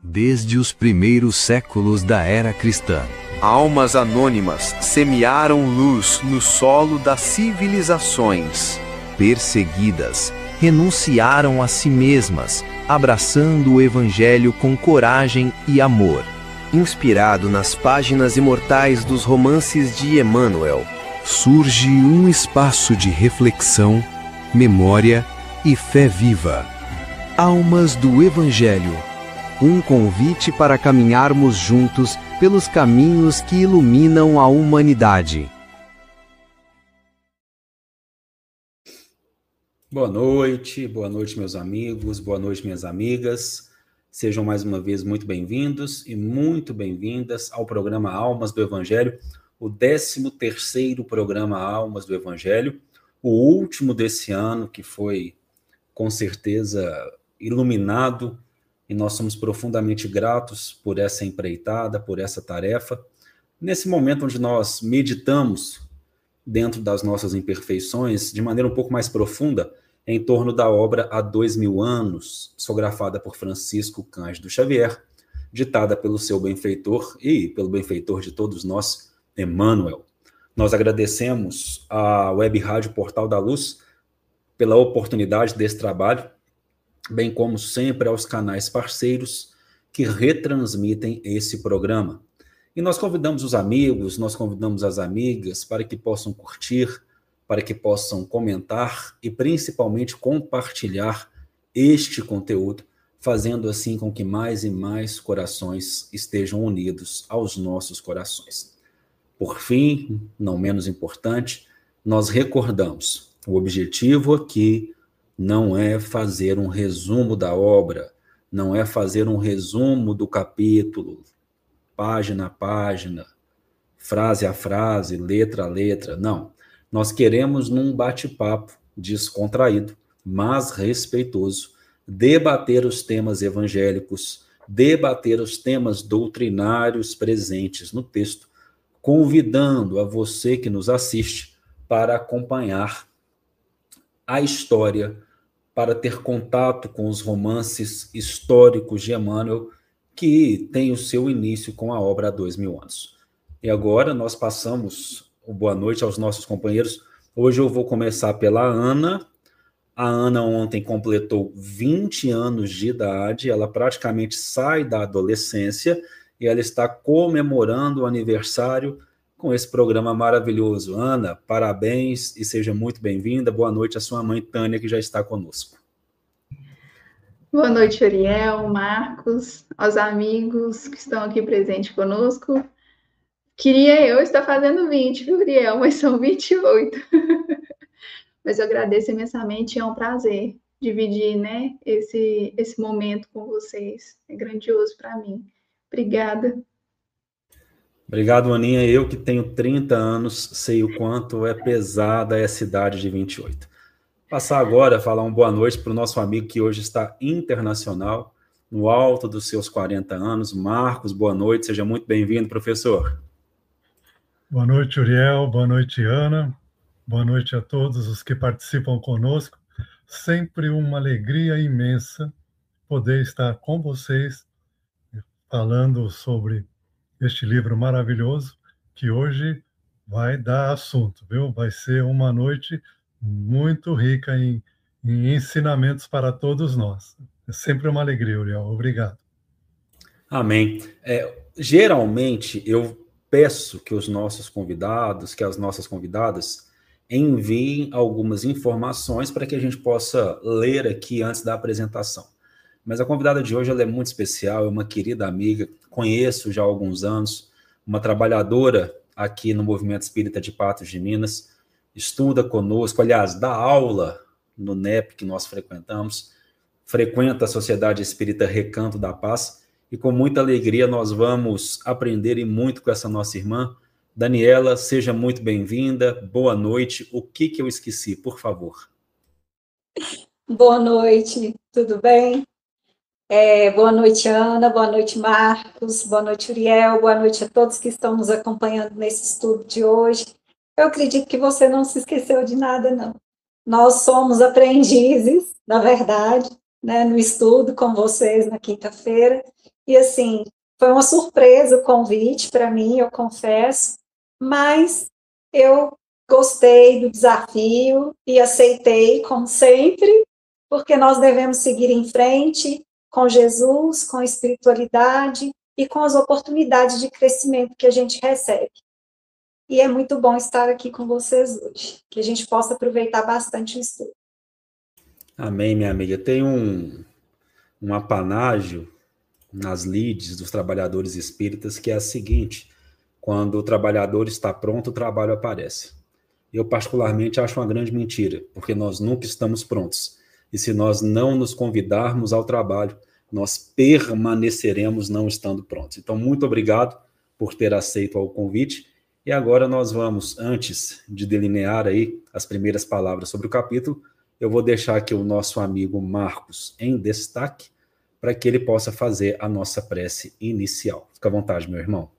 desde os primeiros séculos da era cristã. Almas anônimas semearam luz no solo das civilizações. Perseguidas, renunciaram a si mesmas, abraçando o Evangelho com coragem e amor. Inspirado nas páginas imortais dos romances de Emmanuel, surge um espaço de reflexão, memória e fé viva. Almas do Evangelho. Um convite para caminharmos juntos pelos caminhos que iluminam a humanidade. Boa noite, meus amigos, boa noite, minhas amigas. Sejam mais uma vez muito bem-vindos e muito bem-vindas ao programa Almas do Evangelho, o 13º programa Almas do Evangelho, o último desse ano, que foi, com certeza, iluminado, e nós somos profundamente gratos por essa empreitada, por essa tarefa. Nesse momento onde nós meditamos dentro das nossas imperfeições, de maneira um pouco mais profunda, em torno da obra Há 2000 anos, psicografada por Francisco Cândido Xavier, ditada pelo seu benfeitor e pelo benfeitor de todos nós, Emmanuel. Nós agradecemos à Web Rádio Portal da Luz pela oportunidade desse trabalho, bem como sempre aos canais parceiros que retransmitem esse programa. E nós convidamos os amigos, nós convidamos as amigas para que possam curtir, para que possam comentar e principalmente compartilhar este conteúdo, fazendo assim com que mais e mais corações estejam unidos aos nossos corações. Por fim, não menos importante, nós recordamos, o objetivo aqui não é fazer um resumo da obra, não é fazer um resumo do capítulo, página a página, frase a frase, letra a letra, não. Nós queremos, num bate-papo descontraído, mas respeitoso, debater os temas evangélicos, debater os temas doutrinários presentes no texto, convidando a você que nos assiste para acompanhar a história, para ter contato com os romances históricos de Emmanuel, que tem o seu início com a obra Há 2000 anos. E agora nós passamos boa noite aos nossos companheiros. Hoje eu vou começar pela Ana. A Ana ontem completou 20 anos de idade, ela praticamente sai da adolescência e ela está comemorando o aniversário com esse programa maravilhoso. Ana, parabéns e seja muito bem-vinda. Boa noite à sua mãe, Tânia, que já está conosco. Boa noite, Uriel, Marcos, aos amigos que estão aqui presentes conosco. Queria eu estar fazendo 20, viu, Uriel? Mas são 28. Mas eu agradeço imensamente, é um prazer dividir, né, esse momento com vocês. É grandioso para mim. Obrigada. Obrigado, Aninha. Eu que tenho 30 anos, sei o quanto é pesada essa idade de 28. Passar agora a falar uma boa noite para o nosso amigo que hoje está internacional, no alto dos seus 40 anos. Marcos, boa noite, seja muito bem-vindo, professor. Boa noite, Uriel, boa noite, Ana, boa noite a todos os que participam conosco. Sempre uma alegria imensa poder estar com vocês falando sobre este livro maravilhoso, que hoje vai dar assunto, viu? Vai ser uma noite muito rica em ensinamentos para todos nós. É sempre uma alegria, Uriel. Obrigado. Amém. Geralmente, eu peço que os nossos convidados, que as nossas convidadas, enviem algumas informações para que a gente possa ler aqui antes da apresentação. Mas a convidada de hoje ela é muito especial, é uma querida amiga, conheço já há alguns anos, uma trabalhadora aqui no Movimento Espírita de Patos de Minas, estuda conosco, aliás, dá aula no NEP que nós frequentamos, frequenta a Sociedade Espírita Recanto da Paz, e com muita alegria nós vamos aprender e muito com essa nossa irmã. Daniela, seja muito bem-vinda, boa noite. O que eu esqueci, por favor? Boa noite, tudo bem? Boa noite, Ana, boa noite, Marcos, boa noite, Uriel, boa noite a todos que estão nos acompanhando nesse estudo de hoje. Eu acredito que você não se esqueceu de nada, não. Nós somos aprendizes, na verdade, né, no estudo com vocês na quinta-feira. E, assim, foi uma surpresa o convite para mim, eu confesso, mas eu gostei do desafio e aceitei, como sempre, porque nós devemos seguir em frente com Jesus, com a espiritualidade e com as oportunidades de crescimento que a gente recebe. E é muito bom estar aqui com vocês hoje, que a gente possa aproveitar bastante o estudo. Amém, minha amiga. Tem um apanágio nas lides dos trabalhadores espíritas que é a seguinte: quando o trabalhador está pronto, o trabalho aparece. Eu particularmente acho uma grande mentira, porque nós nunca estamos prontos. E se nós não nos convidarmos ao trabalho, nós permaneceremos não estando prontos. Então, muito obrigado por ter aceito o convite. E agora nós vamos, antes de delinear aí as primeiras palavras sobre o capítulo, eu vou deixar aqui o nosso amigo Marcos em destaque, para que ele possa fazer a nossa prece inicial. Fica à vontade, meu irmão.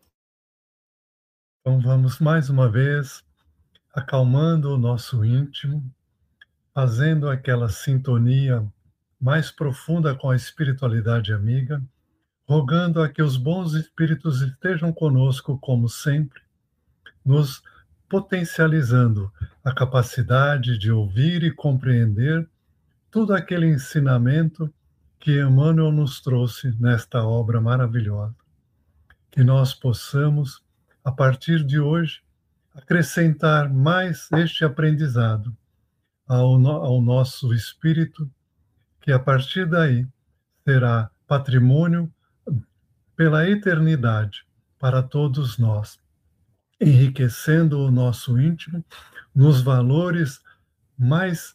Então vamos mais uma vez acalmando o nosso íntimo, fazendo aquela sintonia mais profunda com a espiritualidade amiga, rogando a que os bons espíritos estejam conosco como sempre, nos potencializando a capacidade de ouvir e compreender todo aquele ensinamento que Emmanuel nos trouxe nesta obra maravilhosa. Que nós possamos, a partir de hoje, acrescentar mais este aprendizado ao nosso espírito, que a partir daí será patrimônio pela eternidade para todos nós, enriquecendo o nosso íntimo nos valores mais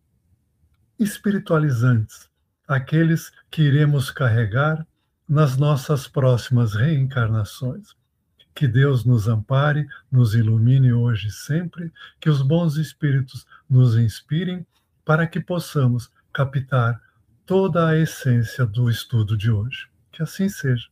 espiritualizantes, aqueles que iremos carregar nas nossas próximas reencarnações. Que Deus nos ampare, nos ilumine hoje e sempre, que os bons espíritos nos inspirem para que possamos captar toda a essência do estudo de hoje. Que assim seja.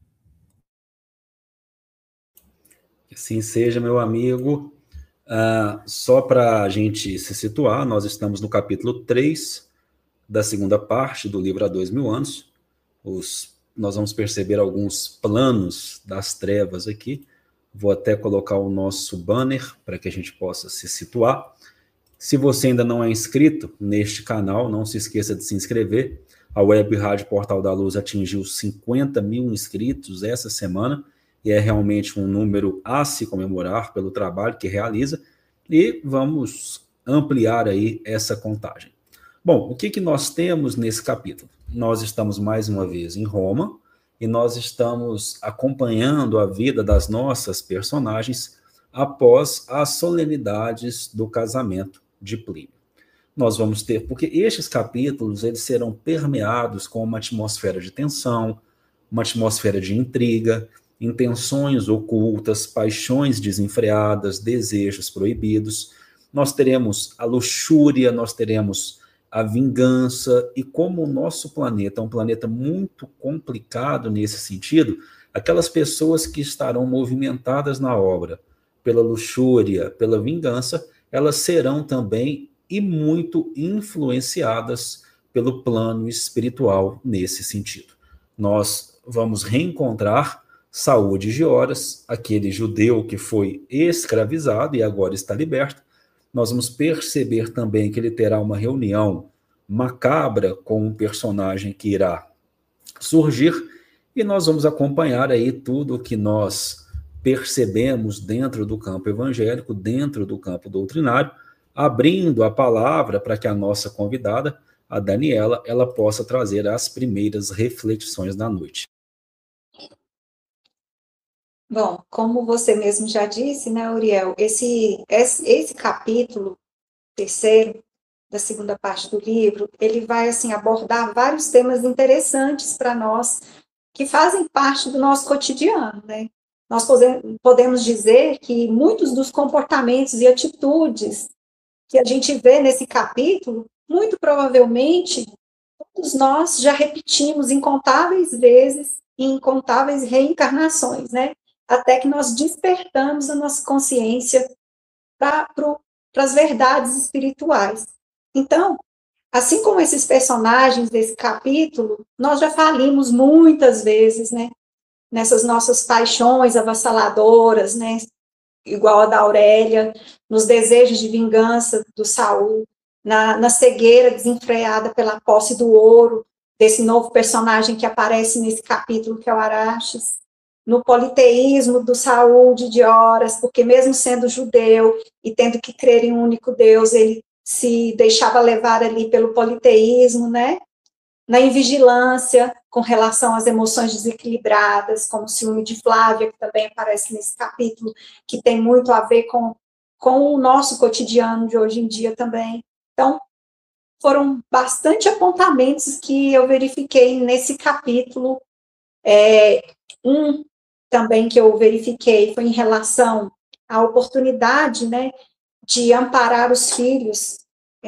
Que assim seja, meu amigo. Só para a gente se situar, nós estamos no capítulo 3 da segunda parte do livro Há 2000 anos. Nós vamos perceber alguns planos das trevas aqui. Vou até colocar o nosso banner para que a gente possa se situar. Se você ainda não é inscrito neste canal, não se esqueça de se inscrever. A Web Rádio Portal da Luz atingiu 50 mil inscritos essa semana, e é realmente um número a se comemorar pelo trabalho que realiza, e vamos ampliar aí essa contagem. Bom, o que nós temos nesse capítulo? Nós estamos mais uma vez em Roma, e nós estamos acompanhando a vida das nossas personagens após as solenidades do casamento de Plínio. Nós vamos ter, porque estes capítulos eles serão permeados com uma atmosfera de tensão, uma atmosfera de intriga, intenções ocultas, paixões desenfreadas, desejos proibidos. Nós teremos a luxúria, nós teremos a vingança, e como o nosso planeta é um planeta muito complicado nesse sentido, aquelas pessoas que estarão movimentadas na obra pela luxúria, pela vingança, elas serão também e muito influenciadas pelo plano espiritual nesse sentido. Nós vamos reencontrar Saúl de Gioras, aquele judeu que foi escravizado e agora está liberto. Nós vamos perceber também que ele terá uma reunião macabra com um personagem que irá surgir, e nós vamos acompanhar aí tudo o que nós percebemos dentro do campo evangélico, dentro do campo doutrinário, abrindo a palavra para que a nossa convidada, a Daniela, ela possa trazer as primeiras reflexões da noite. Bom, como você mesmo já disse, né, Uriel, esse capítulo terceiro da segunda parte do livro, ele vai assim abordar vários temas interessantes para nós que fazem parte do nosso cotidiano, né? Nós podemos dizer que muitos dos comportamentos e atitudes que a gente vê nesse capítulo, muito provavelmente, todos nós já repetimos incontáveis vezes em incontáveis reencarnações, né? Até que nós despertamos a nossa consciência para as verdades espirituais. Então, assim como esses personagens desse capítulo, nós já falimos muitas vezes, né? Nessas nossas paixões avassaladoras, né? Igual a da Aurélia, nos desejos de vingança do Saul, na cegueira desenfreada pela posse do ouro, desse novo personagem que aparece nesse capítulo, que é o Araxes, no politeísmo do Saul de Dioras, porque mesmo sendo judeu e tendo que crer em um único Deus, ele se deixava levar ali pelo politeísmo, né? Na invigilância com relação às emoções desequilibradas, como o ciúme de Flávia, que também aparece nesse capítulo, que tem muito a ver com o nosso cotidiano de hoje em dia também. Então, foram bastante apontamentos que eu verifiquei nesse capítulo. Um também que eu verifiquei foi em relação à oportunidade, né, de amparar os filhos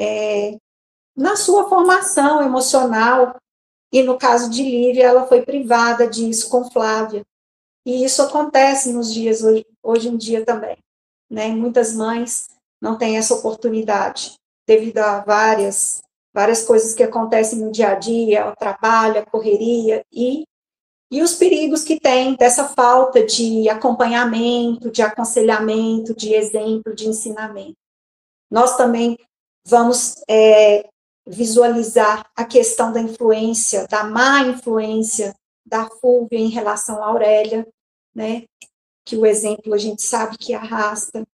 na sua formação emocional, e no caso de Lívia, ela foi privada disso com Flávia. E isso acontece nos dias hoje em dia também, né? Muitas mães não têm essa oportunidade, devido a várias coisas que acontecem no dia a dia, o trabalho, a correria, e os perigos que tem dessa falta de acompanhamento, de aconselhamento, de exemplo, de ensinamento. Nós também vamos visualizar a questão da influência, da má influência da Fúvia em relação à Aurélia, né? Que o exemplo a gente sabe que arrasta.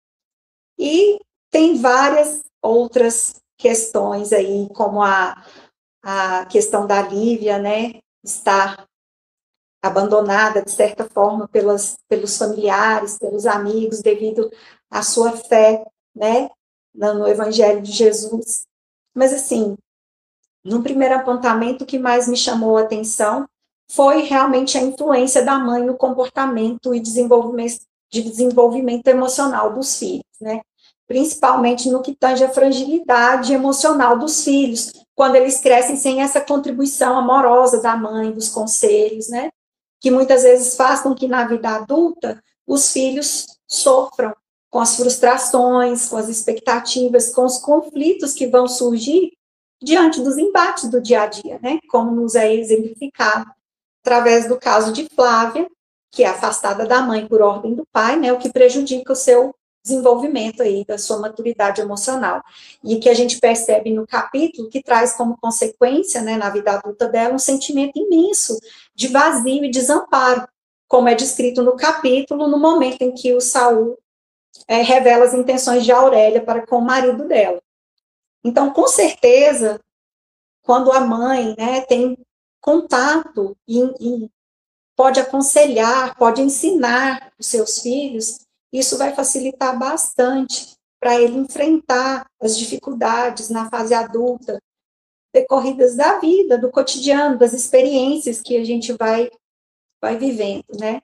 E tem várias outras questões aí, como a questão da Lívia, né? Estar abandonada, de certa forma, pelos familiares, pelos amigos, devido à sua fé, né? No Evangelho de Jesus. Mas, assim, no primeiro apontamento, o que mais me chamou a atenção foi realmente a influência da mãe no comportamento e desenvolvimento emocional dos filhos, né? Principalmente no que tange a fragilidade emocional dos filhos, quando eles crescem sem essa contribuição amorosa da mãe, dos conselhos, né? Que muitas vezes faz com que na vida adulta os filhos sofram com as frustrações, com as expectativas, com os conflitos que vão surgir diante dos embates do dia a dia, né? Como nos é exemplificado através do caso de Flávia, que é afastada da mãe por ordem do pai, né? O que prejudica o seu desenvolvimento aí, da sua maturidade emocional. E que a gente percebe no capítulo que traz como consequência, né, na vida adulta dela, um sentimento imenso de vazio e desamparo, como é descrito no capítulo, no momento em que o Saul revela as intenções de Aurélia para com o marido dela. Então, com certeza, quando a mãe, né, tem contato e pode aconselhar, pode ensinar os seus filhos, isso vai facilitar bastante para ele enfrentar as dificuldades na fase adulta, decorridas da vida, do cotidiano, das experiências que a gente vai vivendo, né?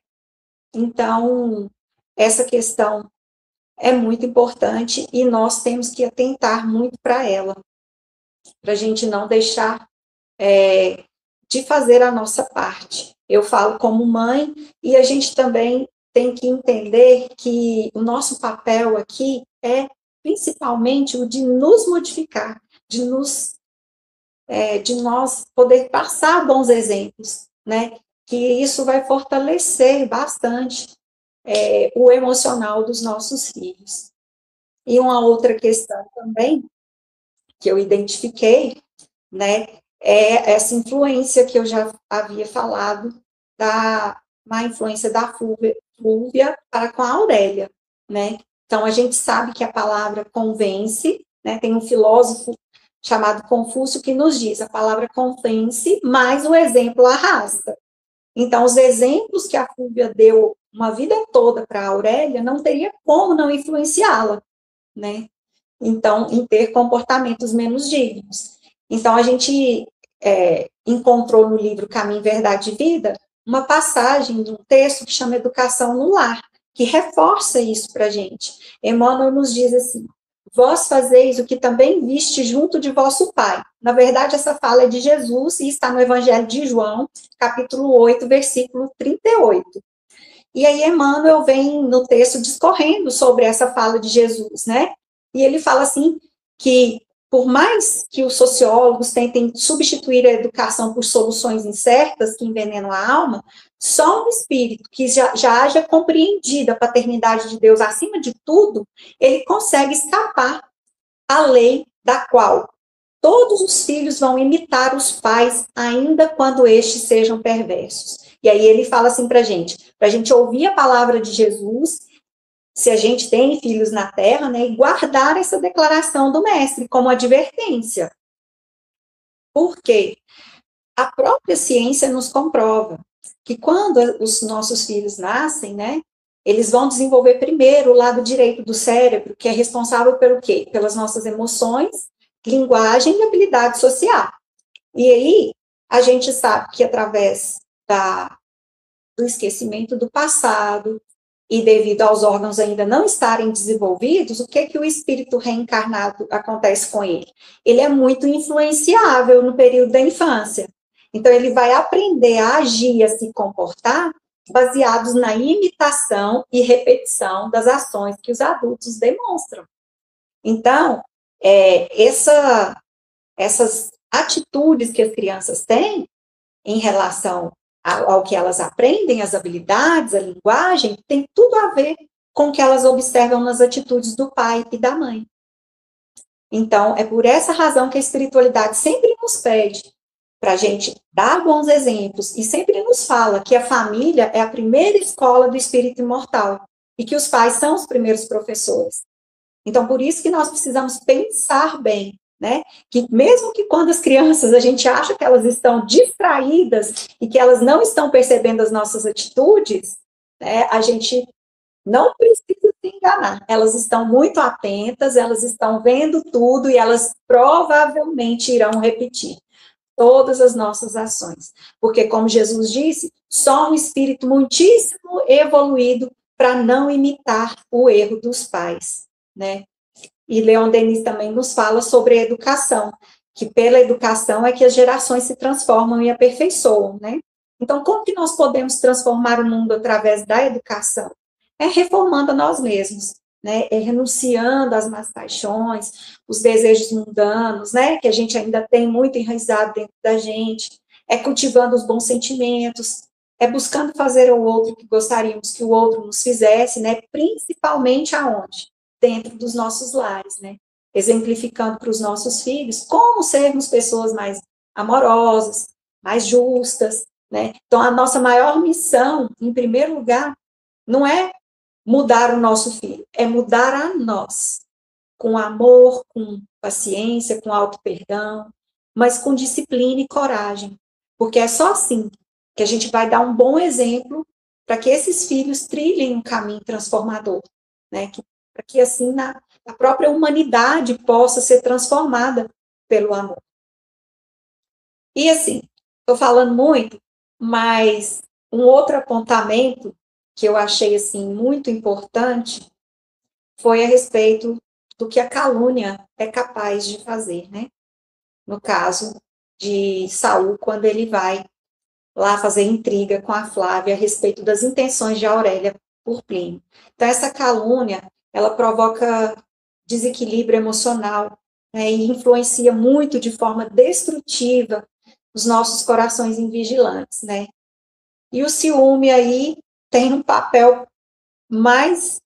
Então, essa questão é muito importante e nós temos que atentar muito para ela, para a gente não deixar de fazer a nossa parte. Eu falo como mãe e a gente também tem que entender que o nosso papel aqui é principalmente o de nos modificar, de nós poder passar bons exemplos, né? Que isso vai fortalecer bastante o emocional dos nossos filhos. E uma outra questão também que eu identifiquei, né, é essa influência que eu já havia falado da má influência da Fúvia para com a Aurélia, né? Então a gente sabe que a palavra convence, né? Tem um filósofo chamado Confúcio que nos diz: a palavra convence, mas o exemplo arrasta. Então, os exemplos que a Fúvia deu uma vida toda para a Aurélia, não teria como não influenciá-la, né? Então, em ter comportamentos menos dignos. Então, a gente encontrou no livro Caminho, Verdade e Vida uma passagem de um texto que chama Educação no Lar, que reforça isso para a gente. Emmanuel nos diz assim: vós fazeis o que também viste junto de vosso Pai. Na verdade, essa fala é de Jesus e está no Evangelho de João, capítulo 8, versículo 38. E aí Emmanuel vem no texto discorrendo sobre essa fala de Jesus, né? E ele fala assim, que por mais que os sociólogos tentem substituir a educação por soluções incertas que envenenam a alma, só um espírito que já haja compreendido a paternidade de Deus acima de tudo, ele consegue escapar à lei da qual todos os filhos vão imitar os pais, ainda quando estes sejam perversos. E aí ele fala assim para a gente ouvir a palavra de Jesus, se a gente tem filhos na terra, né, e guardar essa declaração do mestre como advertência. Por quê? A própria ciência nos comprova que quando os nossos filhos nascem, né, eles vão desenvolver primeiro o lado direito do cérebro, que é responsável pelo quê? Pelas nossas emoções, linguagem e habilidade social. E aí, a gente sabe que através do esquecimento do passado, e devido aos órgãos ainda não estarem desenvolvidos, o que o espírito reencarnado acontece com ele? Ele é muito influenciável no período da infância. Então, ele vai aprender a agir, a se comportar, baseados na imitação e repetição das ações que os adultos demonstram. Então, essas atitudes que as crianças têm em relação ao que elas aprendem, as habilidades, a linguagem, tem tudo a ver com o que elas observam nas atitudes do pai e da mãe. Então, é por essa razão que a espiritualidade sempre nos pede para a gente dar bons exemplos e sempre nos fala que a família é a primeira escola do espírito imortal e que os pais são os primeiros professores. Então, por isso que nós precisamos pensar bem, né? Que mesmo que quando as crianças, a gente acha que elas estão distraídas e que elas não estão percebendo as nossas atitudes, né? A gente não precisa se enganar. Elas estão muito atentas, elas estão vendo tudo e elas provavelmente irão repetir todas as nossas ações. Porque, como Jesus disse, só um espírito muitíssimo evoluído para não imitar o erro dos pais, né? E Leon Denis também nos fala sobre a educação, que pela educação é que as gerações se transformam e aperfeiçoam, né? Então, como que nós podemos transformar o mundo através da educação? É reformando a nós mesmos, né? É renunciando às más paixões, os desejos mundanos, né? Que a gente ainda tem muito enraizado dentro da gente. É cultivando os bons sentimentos, é buscando fazer ao outro o que gostaríamos que o outro nos fizesse, né? Principalmente aonde? Dentro dos nossos lares, né? Exemplificando para os nossos filhos como sermos pessoas mais amorosas, mais justas, né? Então, a nossa maior missão, em primeiro lugar, não é mudar o nosso filho, é mudar a nós, com amor, com paciência, com auto-perdão, mas com disciplina e coragem, porque é só assim que a gente vai dar um bom exemplo para que esses filhos trilhem um caminho transformador, né? Para que assim a própria humanidade possa ser transformada pelo amor. E assim, estou falando muito, mas um outro apontamento que eu achei assim muito importante foi a respeito do que a calúnia é capaz de fazer, né? No caso de Saul, quando ele vai lá fazer intriga com a Flávia a respeito das intenções de Aurélia por Plínio. Então, essa calúnia, ela provoca desequilíbrio emocional, né, e influencia muito de forma destrutiva os nossos corações invigilantes, né? E o ciúme aí tem um papel mais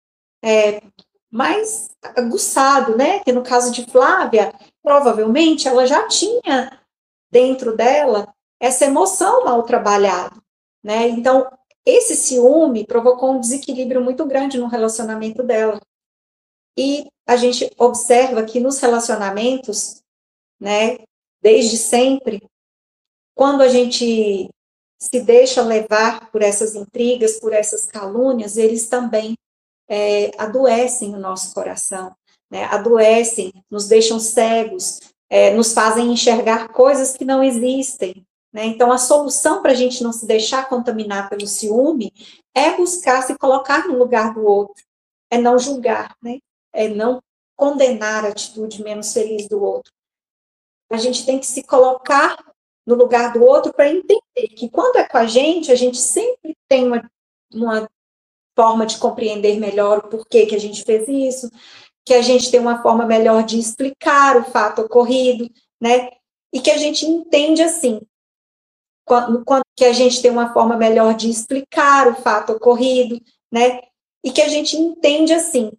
aguçado, né? Que no caso de Flávia, provavelmente ela já tinha dentro dela essa emoção mal trabalhada, né? Então, esse ciúme provocou um desequilíbrio muito grande no relacionamento dela. E a gente observa que nos relacionamentos, né, desde sempre, quando a gente se deixa levar por essas intrigas, por essas calúnias, eles também adoecem o nosso coração, né? Adoecem, nos deixam cegos, nos fazem enxergar coisas que não existem, né? Então, a solução para a gente não se deixar contaminar pelo ciúme é buscar se colocar no lugar do outro, é não julgar, né? É não condenar a atitude menos feliz do outro. A gente tem que se colocar no lugar do outro para entender que quando é com a gente sempre tem uma forma de compreender melhor o porquê que a gente fez isso, que a gente tem uma forma melhor de explicar o fato ocorrido, né? E que a gente entende assim, quando que a gente tem uma forma melhor de explicar o fato ocorrido, né? E que a gente entende assim,